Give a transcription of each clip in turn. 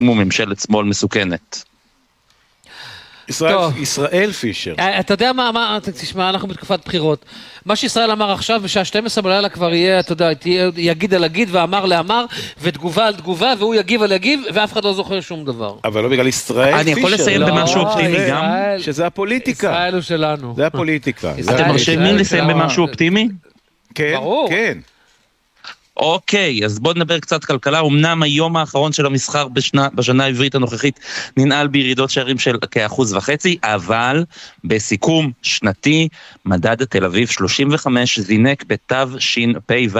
כמו ממשלת שמאל מסוכנת. ישראל פישר. אתה יודע מה, תשמע, אנחנו בתקופת בחירות. מה שישראל אמר עכשיו, בשעה 12 בלילה כבר יהיה, אתה יודע, יגיד על הגיד ואמר לאמר, ותגובה על תגובה, והוא יגיב על יגיב, ואף אחד לא זוכר שום דבר. אבל לא בגלל ישראל פישר. אני יכול לסיים במשהו אופטימי גם? שזה הפוליטיקה. ישראל הוא שלנו. זה הפוליטיקה. אתם מרשים לסיים במשהו אופטימי? כן, כן. אוקיי, אז בואו נדבר קצת כלכלה. אמנם היום האחרון של המסחר בשנה העברית הנוכחית ננעל בירידות שערים של כ1.5%, אבל בסיכום שנתי מדד תל אביב 35 זינק בתשפ"ו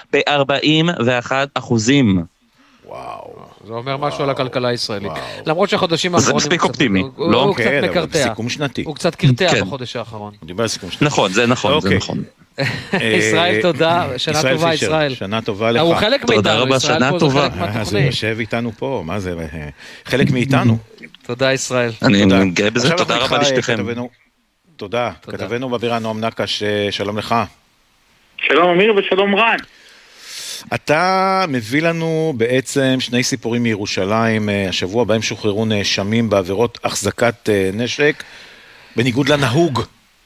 ב-41%. וואו. זה אומר משהו על הכלכלה הישראלית. למרות שהחודשים האחרונים... זה מספיק אופטימי, לא? הוא קצת מקרטע. סיכום שנתי. הוא קצת קרטע בחודש האחרון. נכון, זה נכון, זה נכון. ישראל, תודה, שנה טובה ישראל. שנה טובה לך. הוא חלק מאיתנו, תודה רבה, שנה טובה. זה יושב איתנו פה, מה זה? חלק מאיתנו. תודה ישראל. אני גאה בזה, תודה רבה לשתיכם. תודה, כתבנו בבירה נועם נקש, שלום לך. שלום אמיר ושלום רן. אתה מביא לנו בעצם שני סיפורים מירושלים השבוע, בהם שוחררו נאשמים בעבירות החזקת נשק, בניגוד לנהוג.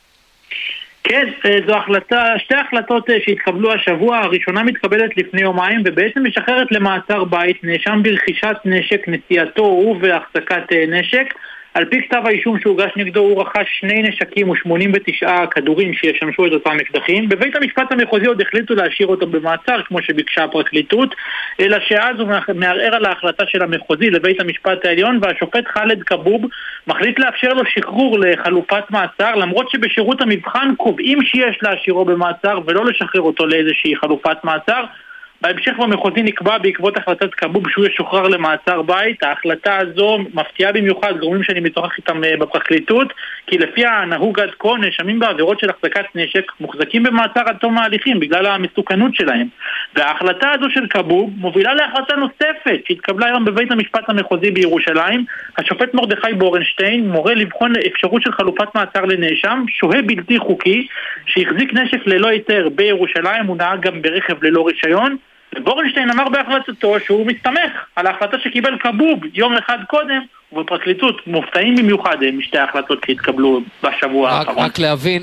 כן, זו שתי החלטות שהתקבלו השבוע. הראשונה מתקבלת לפני יומיים ובעצם משחררת למעצר בית נאשם ברכישת נשק, נשיאתו ובהחזקת נשק. על פי כתב האישום שהוגש נגדו הוא רכש 2 נשקים ו89 כדורים שישמשו את אותם אקדחים. בבית המשפט המחוזי עוד החליטו להשאיר אותו במעצר כמו שביקשה הפרקליטות, אלא שאז הוא מערער על ההחלטה של המחוזי לבית המשפט העליון, והשופט חאלד כבוב מחליט לאפשר לו שחרור לחלופת מעצר, למרות שבשירות המבחן קובעים שיש להשאירו במעצר ולא לשחרר אותו לאיזושהי חלופת מעצר. בהמשך במחוזי נקבע בעקבות החלטת כבוב שהוא ישוחרר למעצר בית. ההחלטה הזו מפתיעה במיוחד גורמים שאני מתוכח איתם בפרקליטות, כי לפי הנהוג עד כה נאשמים בעבירות של החזקת נשק מוחזקים במעצר עד תום ההליכים בגלל המסוכנות שלהם. וההחלטה הזו של כבוב מובילה להחלטה נוספת שהתקבלה היום בבית המשפט המחוזי בירושלים. השופט מרדכי בורנשטיין מורה לבחון אפשרות של חלופת מעצר לנאשם שוהה בלתי חוקי שהחזיק נשק ללא היתר בירושלים, הוא נהג גם ברכב ללא רישיון. בורנשטיין אמר בהחלטתו שהוא מסתמך על ההחלטה שקיבל כבוב יום אחד קודם, ובפרקליטות מופתעים במיוחד משתי ההחלטות שהתקבלו בשבוע האחרון. רק להבין,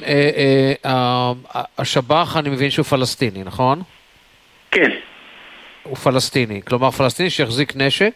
השב"ח אני מבין שהוא פלסטיני, נכון? כן. הוא פלסטיני, כלומר פלסטיני שהחזיק נשק,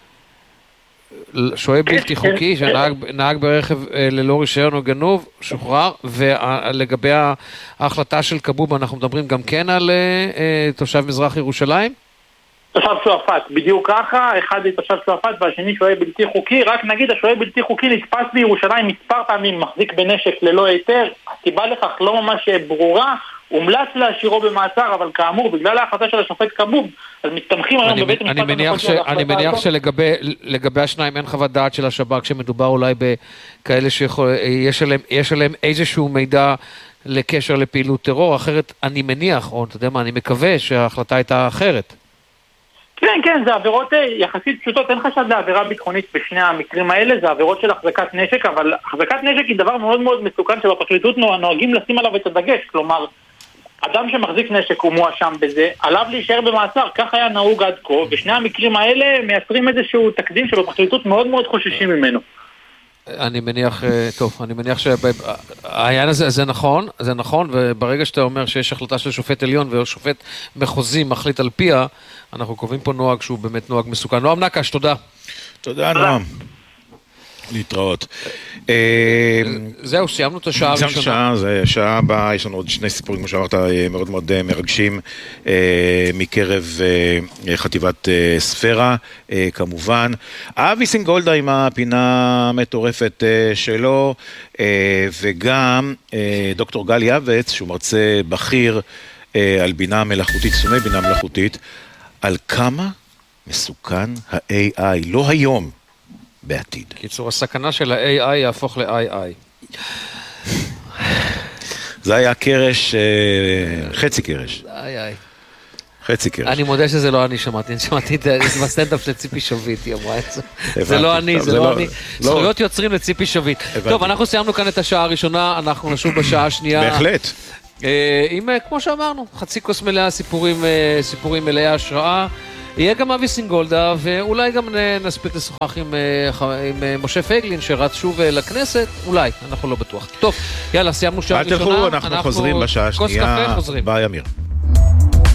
שוהה בלתי חוקי, שנהג ברכב ללא רישיון או גנוב, שוחרר. ולגבי ההחלטה של כבוב, אנחנו מדברים גם כן על תושב מזרח ירושלים? תושב שועפאט, בדיוק ככה, אחד זה תושב שועפאט והשני שוהה בלתי חוקי. רק נגיד, השוהה בלתי חוקי נתפס בירושלים מספר פעמים מחזיק בנשק ללא היתר, הסיבה לכך לא ממש ברורה, הומלץ להשאירו במעצר, אבל כאמור, בגלל ההחלטה של השופט כבוב, אז מסתמכים היום בבית המשפט המחוזי. אני מניח שלגבי השניים אין חוות דעת של השב"כ, שמדובר אולי בכאלה שיש עליהם איזשהו מידע לקשר לפעילות טרור, אחרת אני מניח, או אתה יודע מה, אני מקווה שההחלטה הייתה אחרת. כן, זה עבירות יחסית פשוטות, אין חשד לעבירה ביטחונית בשני המקרים האלה, זה עבירות של החזקת נשק, אבל החזקת נשק היא דבר מאוד מאוד מסוכן שבפרקליטות נוהגים לשים עליו את הדגש, כלומר, אדם שמחזיק נשק הוא מואשם בזה, עליו להישאר במעצר, כך היה נהוג עד כה, ושני המקרים האלה מייצרים איזשהו תקדים שבפרקליטות מאוד מאוד חוששים ממנו. אני מניח, טוב, אני מניח שהעניין הזה, זה נכון, וברגע שאתה אומר שיש החלטה של שופט עליון ושופט מחוזי מחליט על פיה, אנחנו קובעים פה נוהג שהוא באמת נוהג מסוכן. נועם נקש, תודה. תודה, נועם. להתראות. זהו, סיימנו את השעה הראשונה. זה שעה הבאה, יש לנו עוד שני סיפורים, כמו שאמרת, מאוד מאוד מרגשים, מקרב חטיבת ספירה, כמובן. אבי סינגולדה עם הפינה המטורפת שלו, וגם דוקטור גל יעבץ, שהוא מרצה בכיר על בינה מלאכותית, סומי בינה מלאכותית, על כמה מסוכן ה-AI, לא היום, בעתיד. קיצור, הסכנה של ה-AI יהפוך ל-AI. זה היה קרש, חצי קרש. חצי קרש. אני מודה שזה לא אני שמעתי את זה בסטנדאפ של ציפי שביט, היא אמרה את זה. זה לא אני, זה לא אני. זכויות יוצרים לציפי שביט. טוב, אנחנו סיימנו כאן את השעה הראשונה, אנחנו נשוב בשעה השנייה. בהחלט. עם, כמו שאמרנו, חצי כוס מלאה, סיפורים מלאי השראה. יהיה גם אבי סינגולדה, ואולי גם נספיק לשוחח עם משה פייגלין, שרץ שוב לכנסת, אולי, אנחנו לא בטוח. טוב, יאללה, סיימנו שעה ראשונה. אל תלכו, אנחנו חוזרים בשעה השנייה. כוס קפה, חוזרים. ביי אמיר.